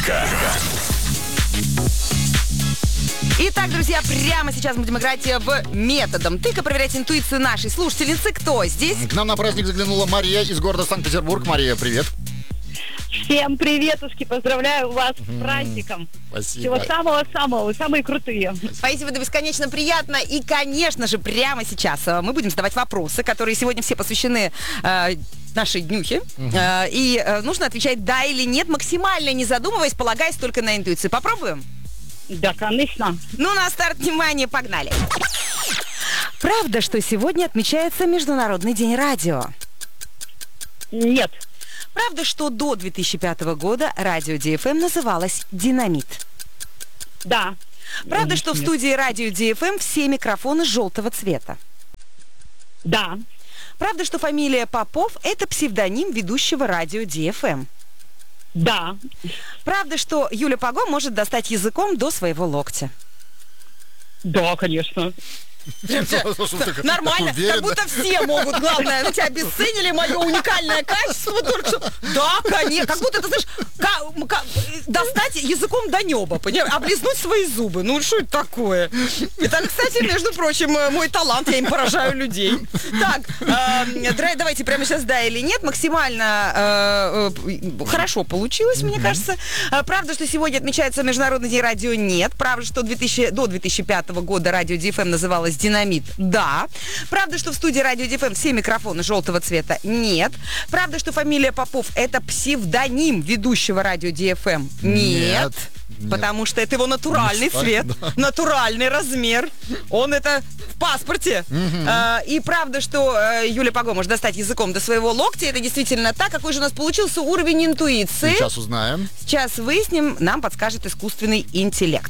Музыка. Итак, друзья, прямо сейчас будем играть в методом тыка, проверять интуицию нашей слушательницы. Кто здесь? К нам на праздник заглянула Мария из города Санкт-Петербург. Мария, привет. Всем приветушки, поздравляю вас с праздником. Спасибо. Всего самого-самого, вы самые крутые. Спасибо, это бесконечно приятно. И, конечно же, прямо сейчас мы будем задавать вопросы, которые сегодня все посвящены нашей днюхе. И нужно отвечать да или нет, максимально не задумываясь, полагаясь только на интуицию. Попробуем? Да, конечно. Ну, на старт, внимание, погнали. Правда, что сегодня отмечается Международный день радио? Нет. Правда, что до 2005 года радио DFM называлось «Динамит»? Да. Правда, что в студии радио DFM все микрофоны желтого цвета? Да. Правда, что фамилия Попов – это псевдоним ведущего радио DFM? Да. Правда, что Юля Пого может достать языком до своего локтя? Да, конечно. Нормально, как будто все могут. Главное, на тебя обесценили мое уникальное качество только что. Да, конечно. Как будто, ты знаешь, достать языком до неба, понимаешь? Облизнуть свои зубы. Ну, что это такое? Это, кстати, между прочим, мой талант. Я им поражаю людей. Так, давайте прямо сейчас да или нет. Максимально хорошо получилось, мне кажется. Правда, что сегодня отмечается Международный день радио? Нет. Правда, что до 2005 года радио DFM называлось «Динамит»? Да. Правда, что в студии радио DFM все микрофоны желтого цвета? Нет. Правда, что фамилия Попов – это псевдоним ведущего радио DFM? Нет. Потому что это его натуральный цвет, натуральный размер. Он это в паспорте. И правда, что Юля Пого может достать языком до своего локтя. Это действительно так. Какой же у нас получился уровень интуиции? Сейчас узнаем. Сейчас выясним. Нам подскажет искусственный интеллект.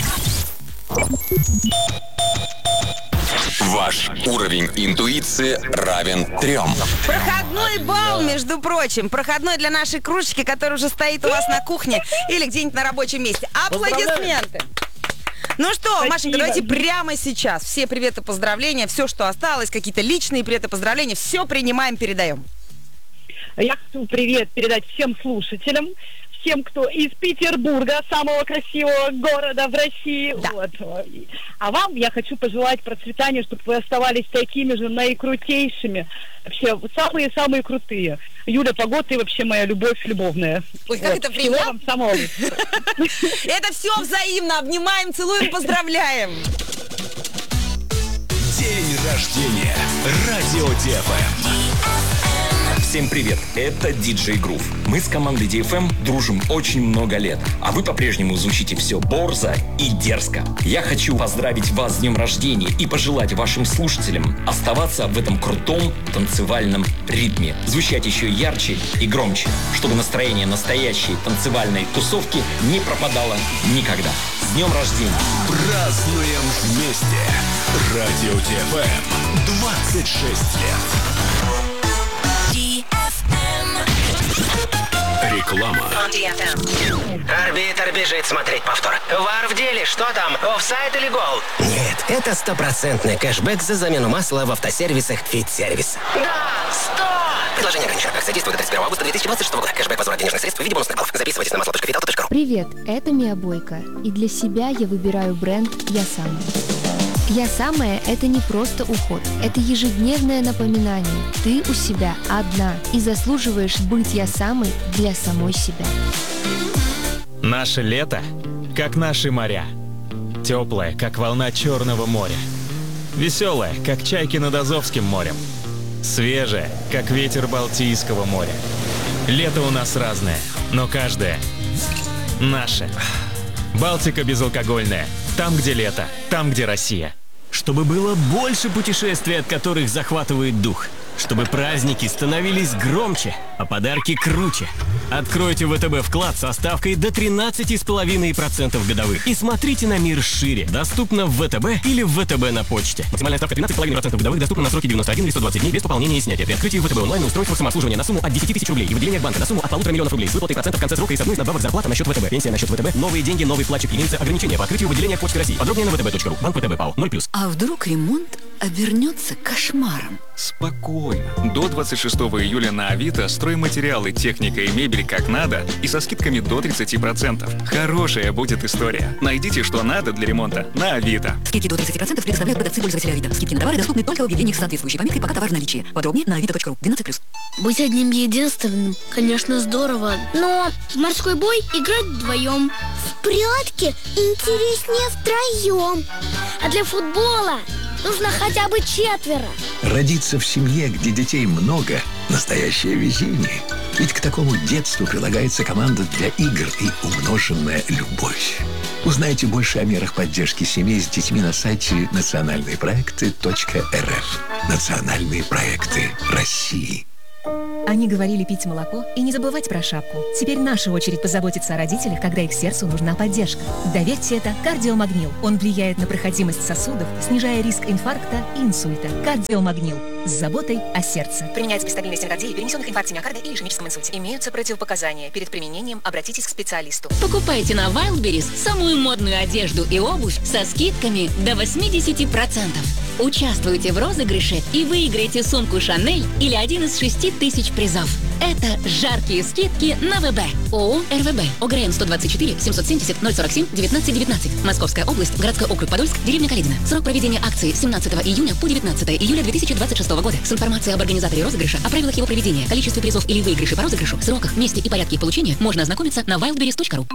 Ваш уровень интуиции равен 3. Проходной балл, между прочим. Проходной для нашей кружечки, которая уже стоит у вас на кухне или где-нибудь на рабочем месте. Аплодисменты. Ну что, Спасибо. Машенька, давайте прямо сейчас все приветы, поздравления, все, что осталось, какие-то личные приветы, поздравления, все принимаем, передаем. Я хочу привет передать всем слушателям, всем, кто из Петербурга, самого красивого города в России. Да. Вот. А вам я хочу пожелать процветания, чтобы вы оставались такими же наикрутейшими. Вообще, самые-самые крутые. Юля Пого, ты вообще моя любовь любовная. Ой, как это всего приятно. вам самого лучшего. Это все взаимно. Обнимаем, целуем, поздравляем. День рождения. Радио DFM. Всем привет, это DJ Groove. Мы с командой DFM дружим очень много лет, а вы по-прежнему звучите все борзо и дерзко. Я хочу поздравить вас с днем рождения и пожелать вашим слушателям оставаться в этом крутом танцевальном ритме, звучать еще ярче и громче, чтобы настроение настоящей танцевальной тусовки не пропадало никогда. С днем рождения! Празднуем вместе. Радио DFM. 26 лет. Реклама. Арбитр бежит смотреть повтор. Вар в деле, что там, офсайд или гол? Нет, это стопроцентный кэшбэк за замену масла в автосервисах «Фит-сервис». Да, 100! Предложение ограничено. Акция действует до 31 августа 2026 года. Кэшбэк возврат денежных средств в виде бонусных баллов. Записывайтесь на масло.фитауто.ру. Привет, это Мия Бойко, и для себя я выбираю бренд «Я Самая». «Я Самая» — это не просто уход, это ежедневное напоминание. Ты у себя одна и заслуживаешь быть «Я Самой» для самой себя. Наше лето, как наши моря. Теплое, как волна Черного моря. Веселое, как чайки над Азовским морем. Свежее, как ветер Балтийского моря. Лето у нас разное, но каждое наше. Балтика безалкогольная. Там, где лето, там, где Россия. Чтобы было больше путешествий, от которых захватывает дух. Чтобы праздники становились громче, а подарки круче. Откройте ВТБ вклад со ставкой до 13,5% годовых. И смотрите на мир шире. Доступно в ВТБ или в ВТБ на почте. Максимальная ставка 13,5% годовых доступна на сроки 91 или 120 дней без пополнения и снятия. При открытии ВТБ онлайн и устройствах самообслуживания на сумму от 10 тысяч рублей и в отделениях банка на сумму от 1,5 миллиона рублей с выплатой процентов в конце срока и с одной из надбавок зарплата на счет ВТБ. Пенсия на счет ВТБ. Новые деньги, новый вкладчик. Имеются ограничения по открытию в отделениях Почты России. Подробнее на vtb.ru. Банк ВТБ ПАО 0+. А вдруг ремонт обернется кошмаром? Спокойно. До 26 июля на Авито стройматериалы, техника и мебель как надо и со скидками до 30%. Хорошая будет история. Найдите, что надо для ремонта на Авито. Скидки до 30% предоставляют продавцы пользователя Авито. Скидки на товары доступны только в объявлениях с соответствующей пометкой «Пока товар в наличии». Подробнее на avito.ru. 12+. Быть одним единственным, конечно, здорово. Но в морской бой играть вдвоем. В прятки интереснее втроем. А для футбола нужно хотя бы 4. Родиться в семье, где детей много – настоящее везение. Ведь к такому детству прилагается команда для игр и умноженная любовь. Узнайте больше о мерах поддержки семей с детьми на сайте национальныепроекты.рф. Национальные проекты России. Они говорили пить молоко и не забывать про шапку. Теперь наша очередь позаботиться о родителях, когда их сердцу нужна поддержка. Доверьте это кардиомагнил. Он влияет на проходимость сосудов, снижая риск инфаркта и инсульта. Кардиомагнил. С заботой о сердце. Применяется при стабильной стенокардии, перенесенных инфаркте миокарда или ишемическом инсульте. Имеются противопоказания. Перед применением обратитесь к специалисту. Покупайте на Wildberries самую модную одежду и обувь со скидками до 80%. Участвуйте в розыгрыше и выиграйте сумку Шанель или один из 6000 призов. Это жаркие скидки на ВБ. ООО «РВБ». ОГРН 124 770 047 1919. Московская область, городской округ Подольск, деревня Каледино. Срок проведения акции 17 июня по 19 июля 2026 года. С информацией об организаторе розыгрыша, о правилах его проведения, количестве призов или выигрыше по розыгрышу, сроках, месте и порядке их получения можно ознакомиться на wildberries.ru.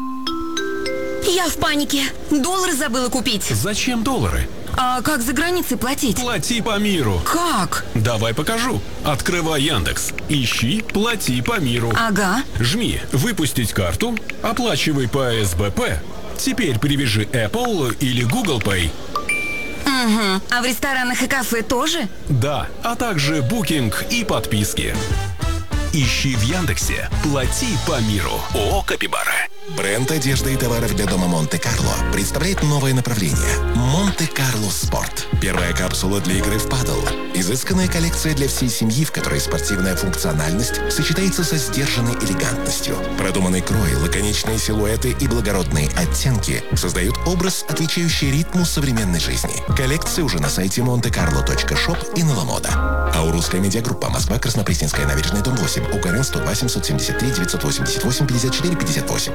Я в панике. Доллары забыла купить. Зачем доллары? А как за границей платить? Плати по миру. Как? Давай покажу. Открывай Яндекс. Ищи «Плати по миру». Ага. Жми «Выпустить карту», оплачивай по СБП. Теперь привяжи Apple или Google Pay. Угу. А в ресторанах и кафе тоже? Да, а также Booking и подписки. Ищи в Яндексе «Плати по миру». ООО «Капибара». Бренд одежды и товаров для дома Монте-Карло представляет новое направление – Монте-Карло Спорт. Первая капсула для игры в падл. Изысканная коллекция для всей семьи, в которой спортивная функциональность сочетается со сдержанной элегантностью. Продуманный крой, лаконичные силуэты и благородные оттенки создают образ, отвечающий ритму современной жизни. Коллекция уже на сайте montecarlo.shop и на Ламода. Аурусская медиагруппа. Москва, Краснопресненская набережная, дом 8. УКРН 102 773 988 54 58.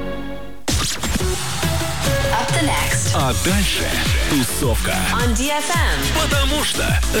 А дальше тусовка. On DFM. Потому что